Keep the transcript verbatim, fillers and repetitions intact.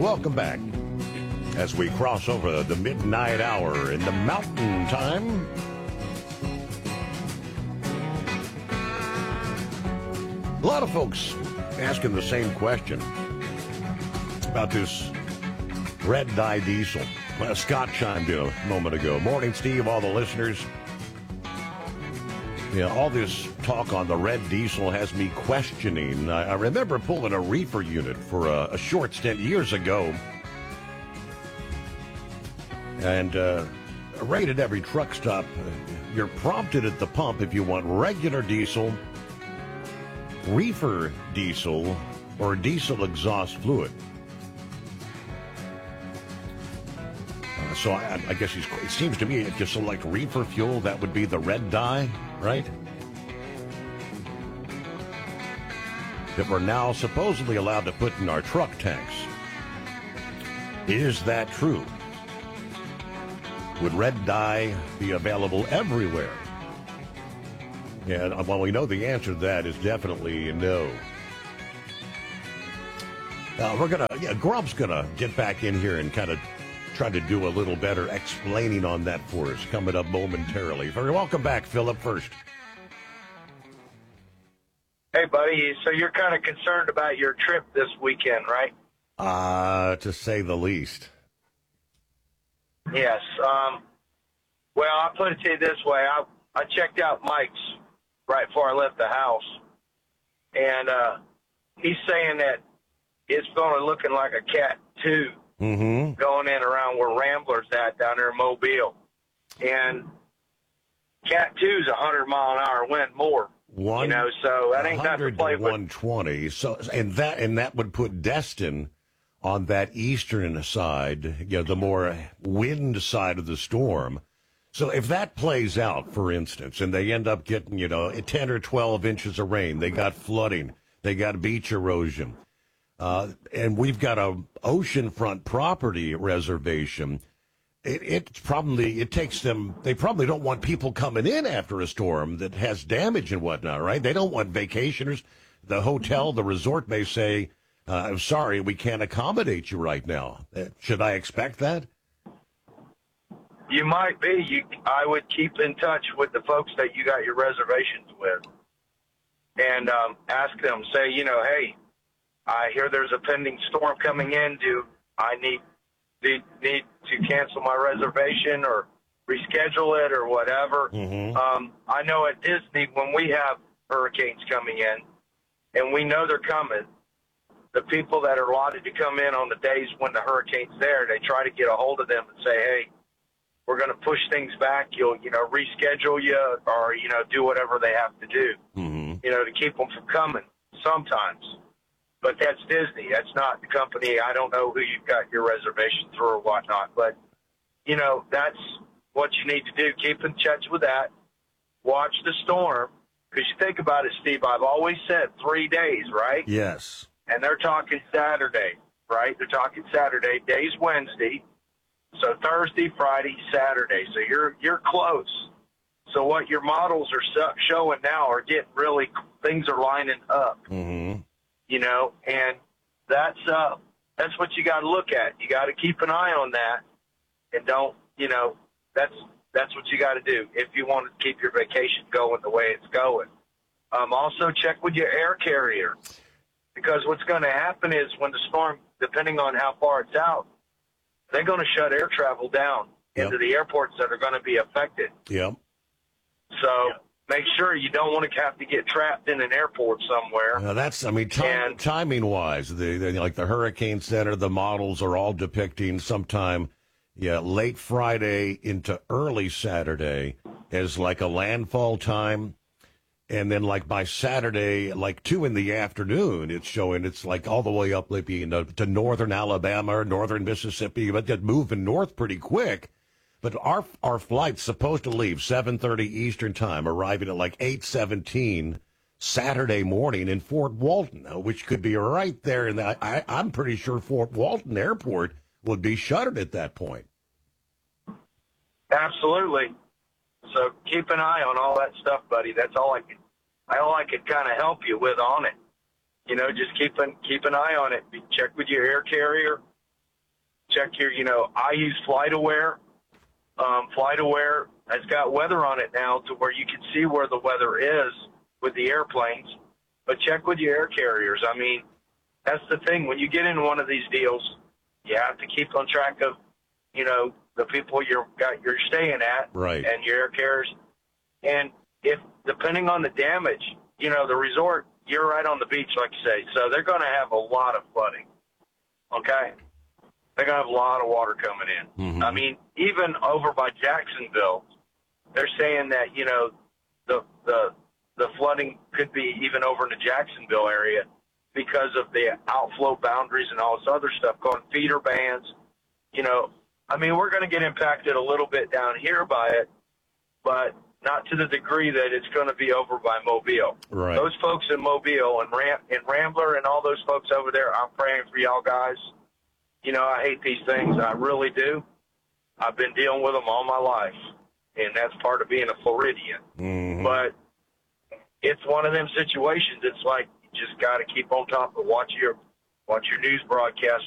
welcome back as we cross over the midnight hour in the mountain time. A lot of folks asking the same question about this red dye diesel. Well, Scott chimed in a moment ago. Morning, Steve, all the listeners. Yeah, all this talk on the red diesel has me questioning. I, I remember pulling a reefer unit for a, a short stint years ago. And uh, right at every truck stop, you're prompted at the pump if you want regular diesel, reefer diesel, or diesel exhaust fluid. Uh, so I, I guess he's, it seems to me if you select reefer fuel, that would be the red dye, right? That we're now supposedly allowed to put in our truck tanks. Is that true? Would red dye be available everywhere? Yeah, well, we know the answer to that is definitely no. Uh, we're gonna, yeah, Grump's gonna get back in here and kind of try to do a little better explaining on that for us coming up momentarily. Very welcome back, Philip. First. Hey, buddy. So you're kind of concerned about your trip this weekend, right? Uh, to say the least. Yes. Um, well, I'll put it to you this way. I, I checked out Mike's right before I left the house, and uh, he's saying that it's going to looking like a Cat two mm-hmm. going in around where Rambler's at down there in Mobile. And Cat two's a one hundred mile an hour wind more. One, you know, so that ain't nothing to play with. one twenty. So, and that, and that would put Destin on that eastern side, you know, the more wind side of the storm. So if that plays out, for instance, and they end up getting, you know, ten or twelve inches of rain, they got flooding, they got beach erosion, uh, and we've got a oceanfront property reservation. It, it's probably, it takes them, they probably don't want people coming in after a storm that has damage and whatnot, right? They don't want vacationers. The hotel, the resort may say, uh, I'm sorry, we can't accommodate you right now. Uh, should I expect that? You might be. You, I would keep in touch with the folks that you got your reservations with and um, ask them, say, you know, hey, I hear there's a pending storm coming in. Do I need need, need to cancel my reservation or reschedule it or whatever? Mm-hmm. Um, I know at Disney when we have hurricanes coming in and we know they're coming, the people that are allotted to come in on the days when the hurricane's there, they try to get a hold of them and say, hey, we're going to push things back. You'll, you know, reschedule you or, you know, do whatever they have to do, mm-hmm. you know, to keep them from coming sometimes. But that's Disney. That's not the company. I don't know who you've got your reservation through or whatnot. But, you know, that's what you need to do. Keep in touch with that. Watch the storm. Because you think about it, Steve, I've always said three days, right? Yes. And they're talking Saturday, right? They're talking Saturday. Day's Wednesday. So Thursday, Friday, Saturday. So you're you're close. So what your models are showing now are getting really, things are lining up. Mm-hmm. You know, and that's uh, that's what you got to look at. You got to keep an eye on that, and don't, you know, that's that's what you got to do if you want to keep your vacation going the way it's going. Um, also, check with your air carrier, because what's going to happen is when the storm, depending on how far it's out, they're going to shut air travel down yep. into the airports that are going to be affected. Yep. So. Yep. Make sure you don't want to have to get trapped in an airport somewhere. Now that's, I mean, time, timing-wise, the, the like the Hurricane Center, the models are all depicting sometime, yeah, late Friday into early Saturday as like a landfall time, and then like by Saturday, like two in the afternoon, it's showing it's like all the way up, like, you know, to northern Alabama or northern Mississippi, but they're moving north pretty quick. But our our flight's supposed to leave seven thirty Eastern Time, arriving at like eight seventeen Saturday morning in Fort Walton, which could be right there. And I, I'm pretty sure Fort Walton Airport would be shuttered at that point. Absolutely. So keep an eye on all that stuff, buddy. That's all I can, all I could kind of help you with on it. You know, just keep an, keep an eye on it. Check with your air carrier. check your, you know, I use FlightAware. Um, FlightAware has got weather on it now to where you can see where the weather is with the airplanes. But check with your air carriers. I mean, that's the thing. When you get into one of these deals, you have to keep on track of, you know, the people you're got you're staying at, right, and your air carriers. And if depending on the damage, you know, the resort, you're right on the beach, like you say, so they're going to have a lot of flooding. Okay, they're going to have a lot of water coming in. Mm-hmm. I mean, even over by Jacksonville, they're saying that, you know, the the the flooding could be even over in the Jacksonville area because of the outflow boundaries and all this other stuff going, feeder bands, you know. I mean, we're going to get impacted a little bit down here by it, but not to the degree that it's going to be over by Mobile. Right. Those folks in Mobile and, Ram- and Rambler and all those folks over there, I'm praying for y'all guys. You know, I hate these things. I really do. I've been dealing with them all my life, and that's part of being a Floridian. Mm-hmm. But it's one of them situations. It's like you just got to keep on top of watch your watch your news broadcast